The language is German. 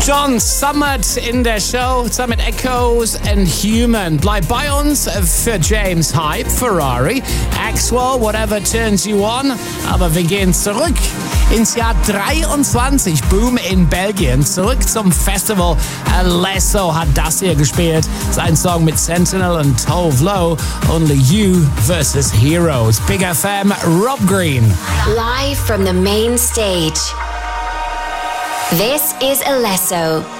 John Summit in der Show, Summit Echoes and Human. Bleib bei uns für James Hype, Ferrari, Axwell, Whatever Turns You On. Aber wir gehen zurück ins Jahr 23. Boom in Belgien. Zurück zum Festival. Alesso hat das hier gespielt. Sein Song mit Sentinel und Tove Lo. Only You versus Heroes. Big FM, Rob Green. Live from the main stage. This is Alesso.